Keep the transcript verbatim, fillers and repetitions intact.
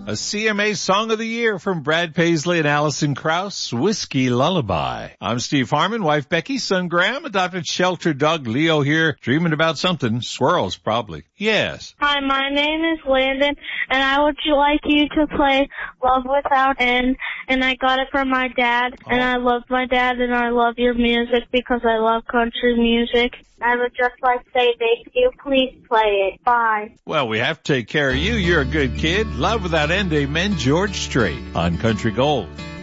A C M A Song of the Year from Brad Paisley and Alison Krauss, Whiskey Lullaby. I'm Steve Harmon, wife Becky, son Graham, adopted shelter dog Leo here, dreaming about something. Squirrels, probably. Yes. Hi, my name is Landon, and I would like you to play Love Without End, and I got it from my dad, oh. and I love my dad, and I love your music because I love country music. I would just like to say thank you. Please play it. Bye. Well, we have to take care of you. You're a good kid. Love Without End, amen. George Strait on Country Gold.